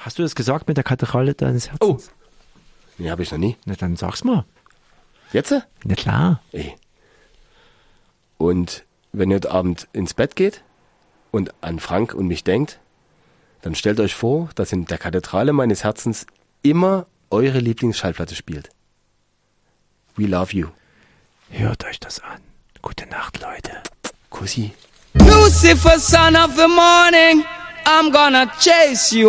Hast du das gesagt mit der Kathedrale deines Herzens? Oh. Nee, habe ich noch nie. Na, dann sag's mal. Jetzt? Na klar. Ey. Und wenn ihr heute Abend ins Bett geht und an Frank und mich denkt, dann stellt euch vor, dass in der Kathedrale meines Herzens immer eure Lieblingsschallplatte spielt. We love you. Hört euch das an. Gute Nacht, Leute. Kussi. Lucifer, son of the morning, I'm gonna chase you.